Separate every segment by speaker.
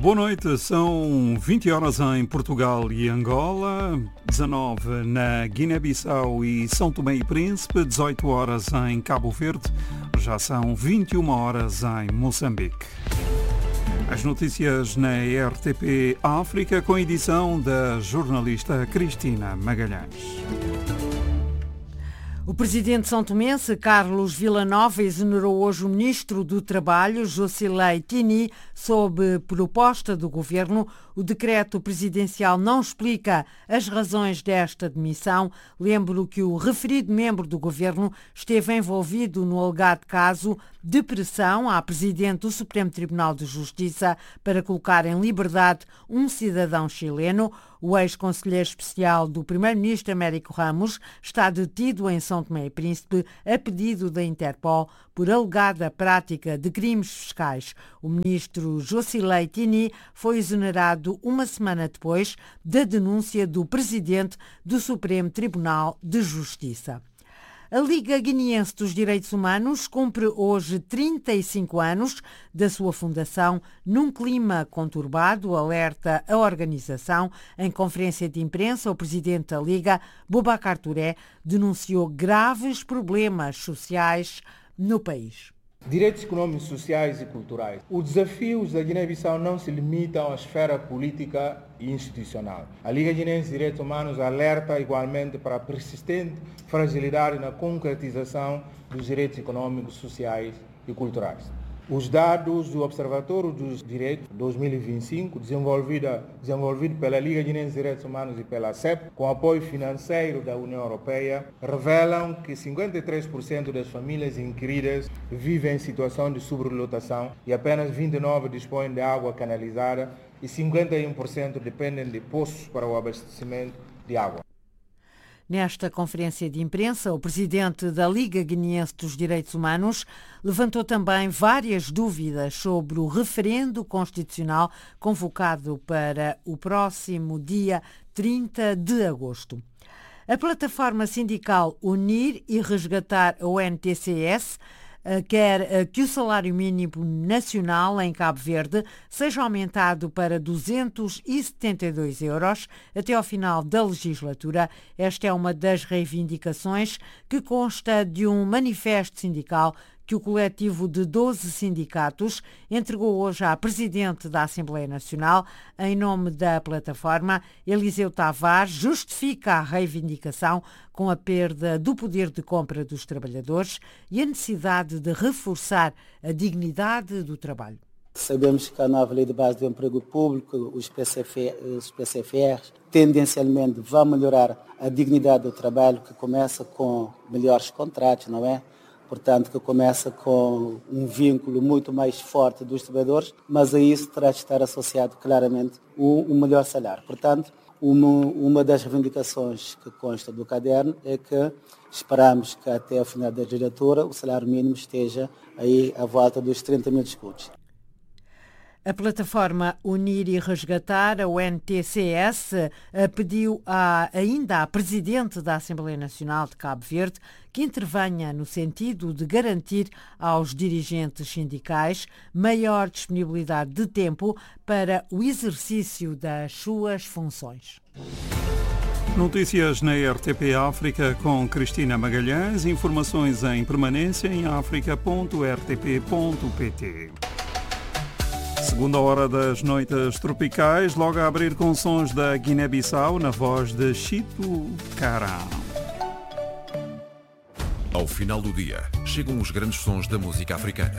Speaker 1: Boa noite, são 20 horas em Portugal e Angola, 19 na Guiné-Bissau e São Tomé e Príncipe, 18 horas em Cabo Verde, já são 21 horas em Moçambique. As notícias na RTP África com edição da jornalista Cristina Magalhães.
Speaker 2: O presidente são-tomense, Carlos Villanova, exonerou hoje o ministro do Trabalho, Jocilei Tini, sob proposta do governo. O decreto presidencial não explica as razões desta demissão. Lembro que o referido membro do governo esteve envolvido no alegado caso de pressão à presidente do Supremo Tribunal de Justiça para colocar em liberdade um cidadão chileno. O ex-conselheiro especial do primeiro-ministro Américo Ramos está detido em São Tomé e Príncipe a pedido da Interpol por alegada prática de crimes fiscais. O ministro Jocilei Tini foi exonerado uma semana depois da denúncia do presidente do Supremo Tribunal de Justiça. A Liga Guineense dos Direitos Humanos cumpre hoje 35 anos da sua fundação num clima conturbado, alerta a organização. Em conferência de imprensa, o presidente da Liga, Boubacar Touré, denunciou graves problemas sociais no país.
Speaker 3: Direitos econômicos, sociais e culturais. Os desafios da Guiné-Bissau não se limitam à esfera política e institucional. A Liga Guineense de Direitos Humanos alerta igualmente para a persistente fragilidade na concretização dos direitos econômicos, sociais e culturais. Os dados do Observatório dos Direitos 2025, desenvolvido pela Liga Guineense de Direitos Humanos e pela CEP, com apoio financeiro da União Europeia, revelam que 53% das famílias inquiridas vivem em situação de sobrelotação e apenas 29% dispõem de água canalizada e 51% dependem de poços para o abastecimento de água.
Speaker 2: Nesta conferência de imprensa, o presidente da Liga Guineense dos Direitos Humanos levantou também várias dúvidas sobre o referendo constitucional convocado para o próximo dia 30 de agosto. A plataforma sindical Unir e Resgatar a UNTCS quer que o salário mínimo nacional em Cabo Verde seja aumentado para 272 euros até ao final da legislatura. Esta é uma das reivindicações que consta de um manifesto sindical que o coletivo de 12 sindicatos entregou hoje à Presidente da Assembleia Nacional. Em nome da plataforma, Eliseu Tavares justifica a reivindicação com a perda do poder de compra dos trabalhadores e a necessidade de reforçar a dignidade do trabalho.
Speaker 4: Sabemos que a nova Lei de Base do Emprego Público, os PCFRs, tendencialmente vão melhorar a dignidade do trabalho, que começa com melhores contratos, não é? Portanto, que começa com um vínculo muito mais forte dos trabalhadores, mas a isso terá de estar associado claramente um melhor salário. Portanto, uma das reivindicações que consta do caderno é que esperamos que até o final da legislatura o salário mínimo esteja aí à volta dos 30 mil escudos.
Speaker 2: A plataforma Unir e Resgatar, a UNTCS, pediu ainda à Presidente da Assembleia Nacional de Cabo Verde que intervenha no sentido de garantir aos dirigentes sindicais maior disponibilidade de tempo para o exercício das suas funções.
Speaker 1: Notícias na RTP África com Cristina Magalhães. Informações em permanência em africa.rtp.pt. Segunda hora das noites tropicais, logo a abrir com sons da Guiné-Bissau, na voz de Chito Carão.
Speaker 5: Ao final do dia, chegam os grandes sons da música africana.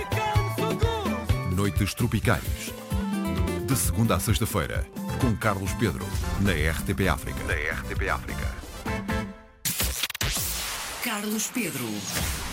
Speaker 5: Noites tropicais. De segunda a sexta-feira, com Carlos Pedro, na RTP África.
Speaker 6: Carlos Pedro.